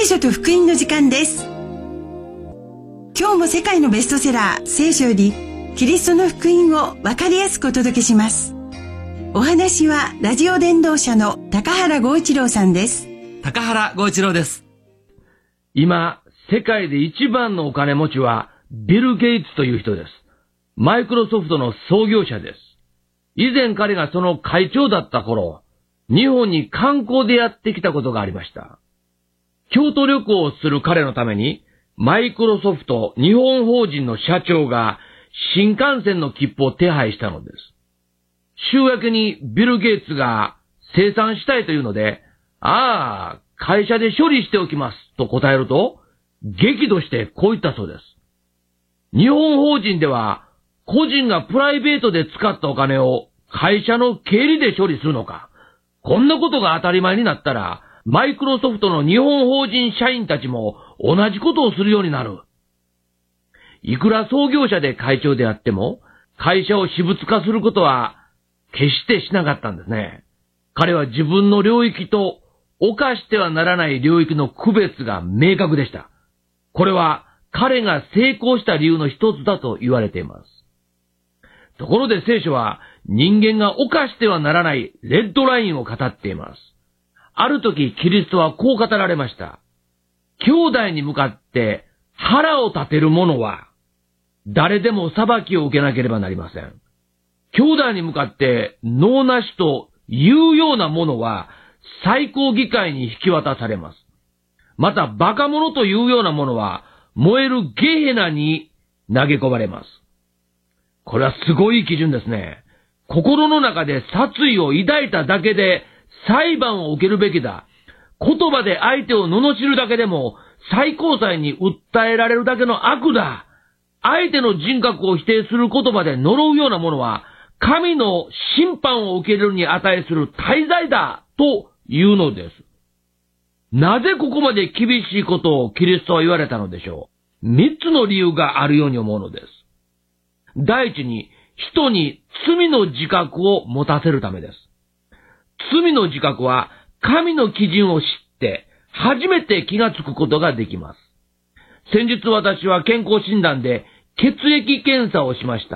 聖書と福音の時間です。今日も世界のベストセラー聖書よりキリストの福音を分かりやすくお届けします。お話はラジオ伝道者の高原剛一郎さんです。 高原剛一郎です。今、世界で一番のお金持ちはビル・ゲイツという人です。マイクロソフトの創業者です。以前彼がその会長だった頃、日本に観光でやってきたことがありました。京都旅行をする彼のために、マイクロソフト日本法人の社長が新幹線の切符を手配したのです。週明けにビル・ゲイツが生産したいというので、会社で処理しておきますと答えると、激怒してこう言ったそうです。日本法人では、個人がプライベートで使ったお金を会社の経理で処理するのか。こんなことが当たり前になったら、マイクロソフトの日本法人社員たちも同じことをするようになる。いくら創業者で会長であっても、会社を私物化することは決してしなかったんですね。彼は自分の領域と犯してはならない領域の区別が明確でした。これは彼が成功した理由の一つだと言われています。ところで聖書は人間が犯してはならないレッドラインを語っています。ある時キリストはこう語られました。兄弟に向かって腹を立てる者は誰でも裁きを受けなければなりません。兄弟に向かって能なしというようなものは最高議会に引き渡されます。またバカ者というようなものは燃えるゲヘナに投げ込まれます。これはすごい基準ですね。心の中で殺意を抱いただけで裁判を受けるべきだ。言葉で相手を罵るだけでも最高裁に訴えられるだけの悪だ。相手の人格を否定する言葉で呪うようなものは神の審判を受け入れるに値する大罪だというのです。なぜここまで厳しいことをキリストは言われたのでしょう。三つの理由があるように思うのです。第一に、人に罪の自覚を持たせるためです。罪の自覚は神の基準を知って初めて気がつくことができます。先日私は健康診断で血液検査をしました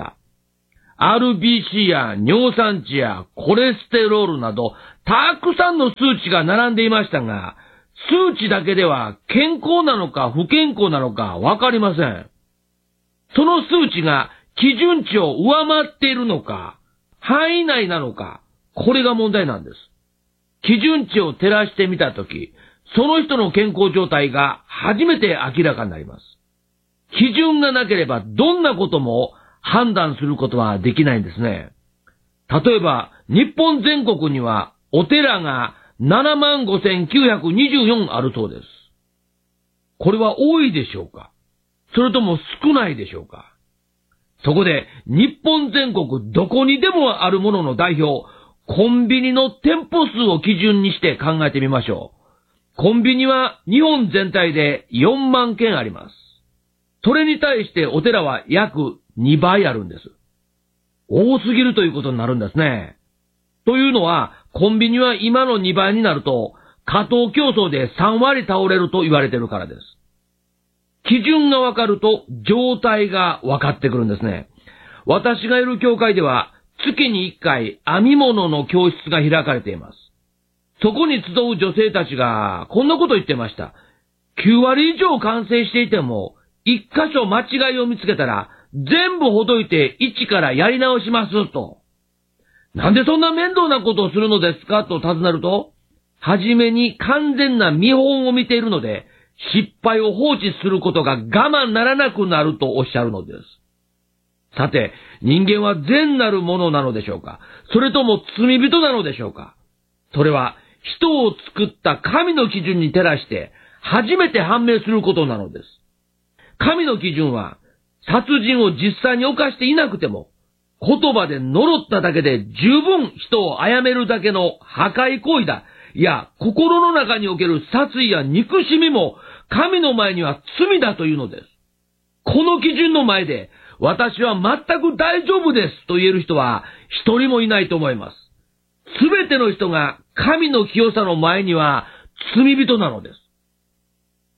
。RBC や尿酸値やコレステロールなどたくさんの数値が並んでいましたが、数値だけでは健康なのか不健康なのかわかりません。その数値が基準値を上回っているのか、範囲内なのか、これが問題なんです。基準値を照らしてみたとき、その人の健康状態が初めて明らかになります。基準がなければどんなことも判断することはできないんですね。例えば、日本全国にはお寺が75,924あるそうです。これは多いでしょうか？それとも少ないでしょうか？そこで、日本全国どこにでもあるものの代表、コンビニの店舗数を基準にして考えてみましょう。コンビニは日本全体で4万件あります。それに対してお寺は約2倍あるんです。多すぎるということになるんですね。というのは、コンビニは今の2倍になると、過当競争で3割倒れると言われているからです。基準がわかると状態がわかってくるんですね。私がいる教会では月に1回編み物の教室が開かれています。そこに集う女性たちがこんなこと言ってました。9割以上完成していても1箇所間違いを見つけたら全部ほどいて一からやり直しますと。なんでそんな面倒なことをするのですかと尋ねると、はじめに完全な見本を見ているので失敗を放置することが我慢ならなくなるとおっしゃるのです。さて、人間は善なるものなのでしょうか？それとも罪人なのでしょうか？それは人を作った神の基準に照らして初めて判明することなのです。神の基準は殺人を実際に犯していなくても言葉で呪っただけで十分人を殺めるだけの破壊行為だ。いや、心の中における殺意や憎しみも神の前には罪だというのです。この基準の前で私は全く大丈夫ですと言える人は一人もいないと思います。すべての人が神の清さの前には罪人なのです。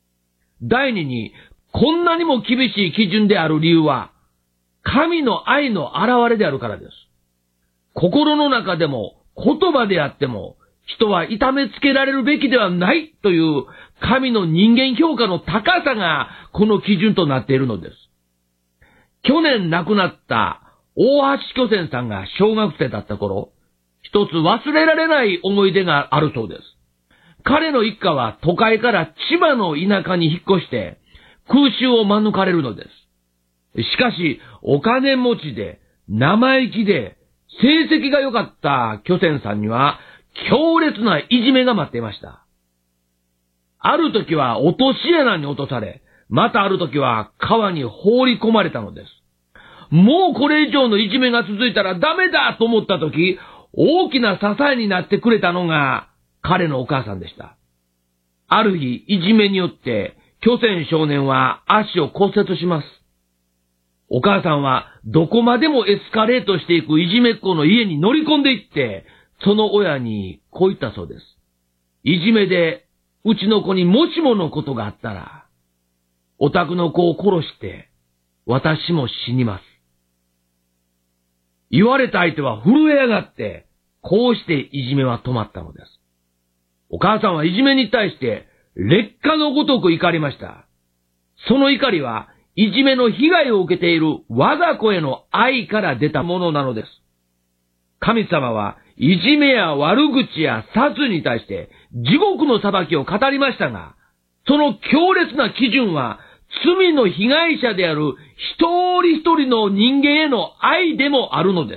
第二に、こんなにも厳しい基準である理由は、神の愛の現れであるからです。心の中でも言葉であっても、人は痛めつけられるべきではないという神の人間評価の高さがこの基準となっているのです。去年亡くなった大橋巨泉さんが小学生だった頃、一つ忘れられない思い出があるそうです。彼の一家は都会から千葉の田舎に引っ越して空襲を免れるのです。しかし、お金持ちで生意気で成績が良かった巨泉さんには強烈ないじめが待っていました。ある時は落とし穴に落とされ、またある時は川に放り込まれたのです。もうこれ以上のいじめが続いたらダメだと思った時、大きな支えになってくれたのが彼のお母さんでした。ある日、いじめによって巨泉少年は足を骨折します。お母さんはどこまでもエスカレートしていくいじめっ子の家に乗り込んでいって、その親にこう言ったそうです。いじめでうちの子にもしものことがあったら、お宅の子を殺して私も死にます。言われた相手は震え上がって、こうしていじめは止まったのです。お母さんはいじめに対して烈火のごとく怒りました。その怒りはいじめの被害を受けている我が子への愛から出たものなのです。神様はいじめや悪口や殺に対して地獄の裁きを語りましたが、その強烈な基準は罪の被害者である一人一人の人間への愛でもあるのです。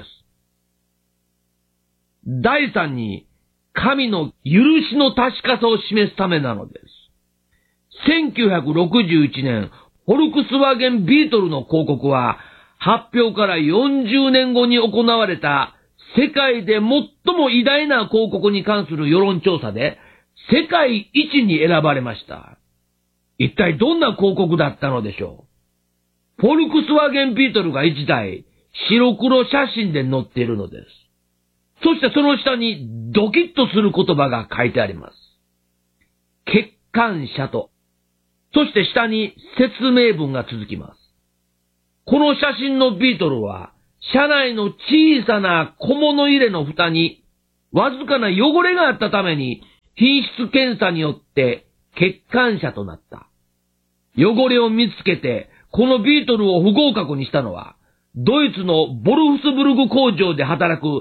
第三に、神の許しの確かさを示すためなのです。1961年、フォルクスワーゲンビートルの広告は、発表から40年後に行われた世界で最も偉大な広告に関する世論調査で、世界一に選ばれました。一体どんな広告だったのでしょう。フォルクスワーゲンビートルが一台、白黒写真で載っているのです。そしてその下にドキッとする言葉が書いてあります。欠陥者と。そして下に説明文が続きます。この写真のビートルは、車内の小さな小物入れの蓋に、わずかな汚れがあったために、品質検査によって欠陥者となった。汚れを見つけて、このビートルを不合格にしたのは、ドイツのボルフスブルグ工場で働く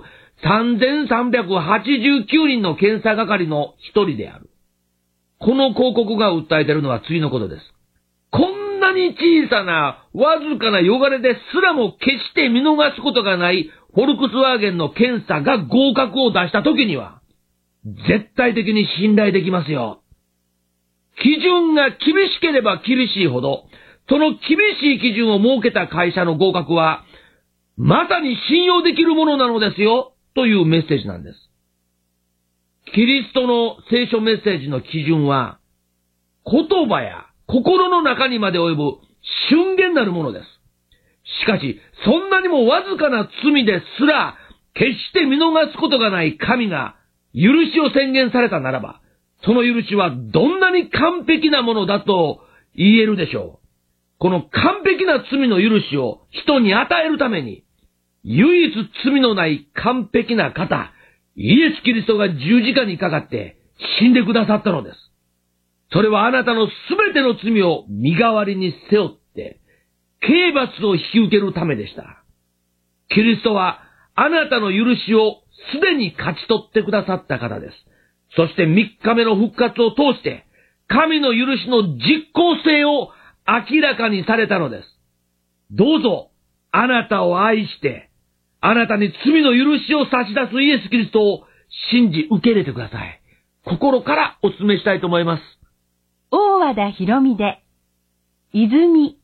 3389人の検査係の一人である。この広告が訴えているのは次のことです。こんなに小さなわずかな汚れですらも決して見逃すことがないフォルクスワーゲンの検査が合格を出したときには、絶対的に信頼できますよ。基準が厳しければ厳しいほど、その厳しい基準を設けた会社の合格は、まさに信用できるものなのですよ、というメッセージなんです。キリストの聖書メッセージの基準は、言葉や心の中にまで及ぶ瞬間なるものです。しかし、そんなにもわずかな罪ですら、決して見逃すことがない神が、許しを宣言されたならば、その許しはどんなに完璧なものだと言えるでしょう。この完璧な罪の許しを人に与えるために、唯一罪のない完璧な方、イエス・キリストが十字架にかかって死んでくださったのです。それはあなたのすべての罪を身代わりに背負って、刑罰を引き受けるためでした。キリストはあなたの許しをすでに勝ち取ってくださった方です。そして3日目の復活を通して、神の許しの実効性を明らかにされたのです。どうぞ、あなたを愛して、あなたに罪の許しを差し出すイエス・キリストを信じ受け入れてください。心からお勧めしたいと思います。 大和田博美で、泉。